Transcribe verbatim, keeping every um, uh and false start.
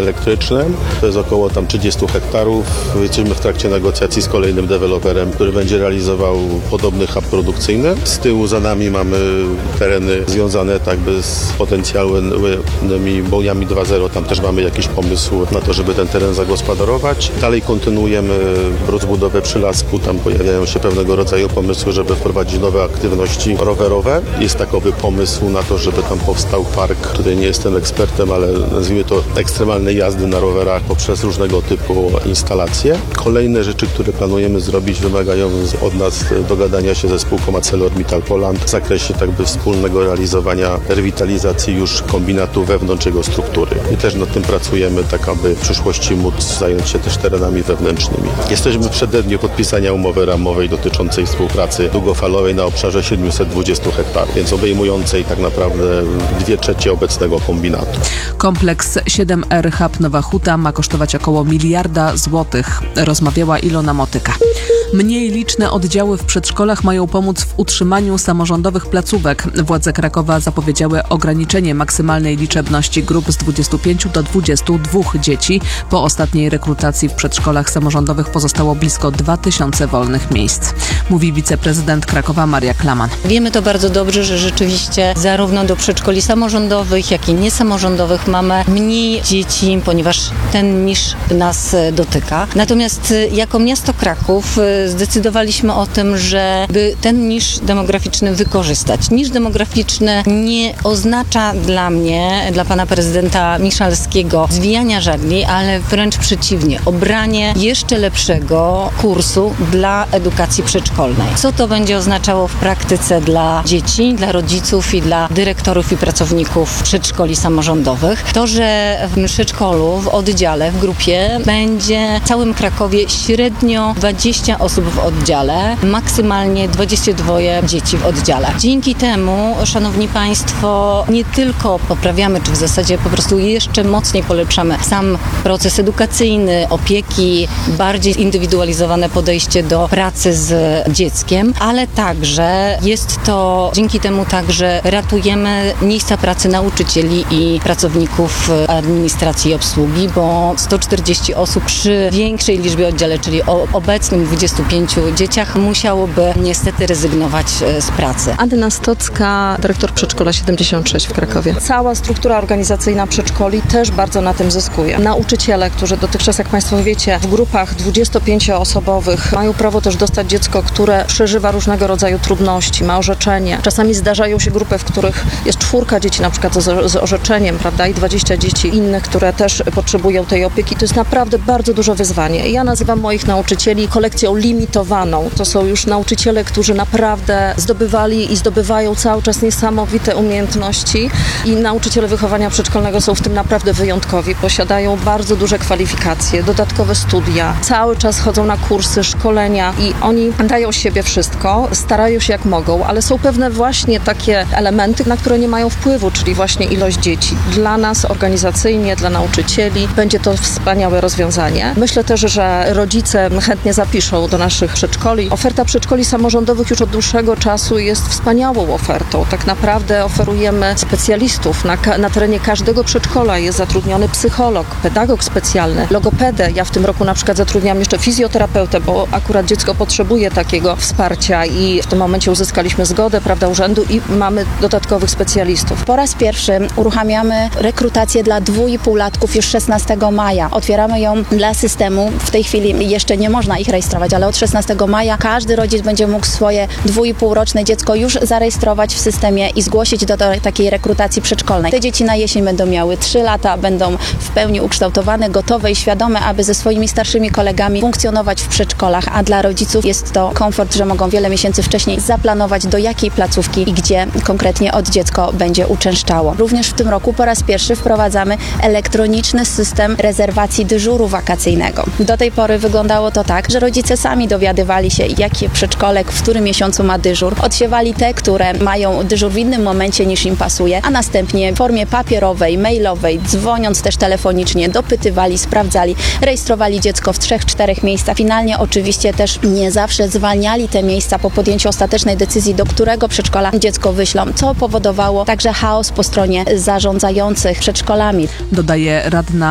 elektryczne. To jest około tam trzydzieści hektarów. Jesteśmy w trakcie negocjacji z kolejnym deweloperem, który będzie realizował podobny hub produkcyjny. Z tyłu za nami mamy tereny związane tak by z potencjalnymi bojami dwa zero. Tam też mamy jakiś pomysł na to, żeby ten teren zagospodarować. Dalej kontynuujemy rozbudowę przylasku. Tam pojawiają się pewnego rodzaju pomysły, żeby wprowadzić nowe aktywności rowerowe. Jest takowy pomysł na to, żeby tam powstał park. Tutaj nie jestem ekspertem, ale nazwijmy to ekstremalne jazdy na rowerach poprzez różnego typu instalacje. Kolejne rzeczy, które planujemy zrobić, wymagają od nas dogadania się ze spółką ArcelorMittal Poland w zakresie tak by wspólnego realizowania rewitalizacji już kombinatu wewnątrz jego struktury. I też nad tym pracujemy, tak aby w przyszłości móc zająć się też terenami wewnętrznymi. Jesteśmy w przededniu podpisania umowy ramowej dotyczącej współpracy długofalowej na obszarze siedemset dwadzieścia hektarów, więc obejmującej tak naprawdę dwie trzecie obecnego kombinatu. Kompleks siedem R Hub Nowa Huta ma kosztować około miliarda złotych. Rozmawiała Ilona Motyka. Mniej liczne oddziały w przedszkolach mają pomóc w utrzymaniu samorządowych placówek. Władze Krakowa zapowiedziały ograniczenie maksymalnej liczebności grup z dwudziestu pięciu do dwudziestu dwóch dzieci. Po ostatniej rekrutacji w przedszkolach samorządowych pozostało blisko dwa tysiące wolnych miejsc. Mówi wiceprezydent Krakowa Maria Klaman. Wiemy to bardzo dobrze, że rzeczywiście zarówno do przedszkoli samorządowych, jak i niesamorządowych mamy mniej dzieci, ponieważ ten niż nas dotyka. Natomiast jako miasto Kraków zdecydowaliśmy o tym, żeby ten nisz demograficzny wykorzystać. Nisz demograficzny nie oznacza dla mnie, dla pana prezydenta Miszalskiego zwijania żagli, ale wręcz przeciwnie, obranie jeszcze lepszego kursu dla edukacji przedszkolnej. Co to będzie oznaczało w praktyce dla dzieci, dla rodziców i dla dyrektorów i pracowników przedszkoli samorządowych? To, że w przedszkolu, w oddziale, w grupie będzie w całym Krakowie średnio dwadzieścia osób w oddziale, maksymalnie dwadzieścia dwa dzieci w oddziale. Dzięki temu, szanowni państwo, nie tylko poprawiamy, czy w zasadzie po prostu jeszcze mocniej polepszamy sam proces edukacyjny, opieki, bardziej zindywidualizowane podejście do pracy z dzieckiem, ale także jest to dzięki temu także ratujemy miejsca pracy nauczycieli i pracowników administracji i obsługi, bo sto czterdzieści osób przy większej liczbie oddziale, czyli o obecnym dwudziestu pięciu dzieciach musiałoby niestety rezygnować z pracy. Anna Stocka, dyrektor przedszkola siedemdziesiąt sześć w Krakowie. Cała struktura organizacyjna przedszkoli też bardzo na tym zyskuje. Nauczyciele, którzy dotychczas, jak państwo wiecie, w grupach dwudziestopięcioosobowych mają prawo też dostać dziecko, które przeżywa różnego rodzaju trudności, ma orzeczenie. Czasami zdarzają się grupy, w których jest czwórka dzieci na przykład z, z orzeczeniem, prawda, i dwadzieścia dzieci innych, które też potrzebują tej opieki. To jest naprawdę bardzo duże wyzwanie. Ja nazywam moich nauczycieli kolekcją limitowaną. To są już nauczyciele, którzy naprawdę zdobywali i zdobywają cały czas niesamowite umiejętności i nauczyciele wychowania przedszkolnego są w tym naprawdę wyjątkowi. Posiadają bardzo duże kwalifikacje, dodatkowe studia, cały czas chodzą na kursy, szkolenia i oni dają z siebie wszystko, starają się jak mogą, ale są pewne właśnie takie elementy, na które nie mają wpływu, czyli właśnie ilość dzieci. Dla nas organizacyjnie, dla nauczycieli będzie to wspaniałe rozwiązanie. Myślę też, że rodzice chętnie zapiszą do naszych przedszkoli. Oferta przedszkoli samorządowych już od dłuższego czasu jest wspaniałą ofertą. Tak naprawdę oferujemy specjalistów. Na, na terenie każdego przedszkola jest zatrudniony psycholog, pedagog specjalny, logopedę. Ja w tym roku na przykład zatrudniam jeszcze fizjoterapeutę, bo akurat dziecko potrzebuje takiego wsparcia i w tym momencie uzyskaliśmy zgodę, prawda, urzędu i mamy dodatkowych specjalistów. Po raz pierwszy uruchamiamy rekrutację dla dwuipółlatków już szesnastego maja. Otwieramy ją dla systemu. W tej chwili jeszcze nie można ich rejestrować, ale od szesnastego maja każdy rodzic będzie mógł swoje dwuipółroczne dziecko już zarejestrować w systemie i zgłosić do, do takiej rekrutacji przedszkolnej. Te dzieci na jesień będą miały trzy lata, będą w pełni ukształtowane, gotowe i świadome, aby ze swoimi starszymi kolegami funkcjonować w przedszkolach, a dla rodziców jest to komfort, że mogą wiele miesięcy wcześniej zaplanować, do jakiej placówki i gdzie konkretnie od dziecko będzie uczęszczało. Również w tym roku po raz pierwszy wprowadzamy elektroniczny system rezerwacji dyżuru wakacyjnego. Do tej pory wyglądało to tak, że rodzice sami dowiadywali się, jaki przedszkolek w którym miesiącu ma dyżur. Odsiewali te, które mają dyżur w innym momencie niż im pasuje, a następnie w formie papierowej, mailowej, dzwoniąc też telefonicznie, dopytywali, sprawdzali, rejestrowali dziecko w trzech, czterech miejscach. Finalnie oczywiście też nie zawsze zwalniali te miejsca po podjęciu ostatecznej decyzji, do którego przedszkola dziecko wyślą, co powodowało także chaos po stronie zarządzających przedszkolami. Dodaje radna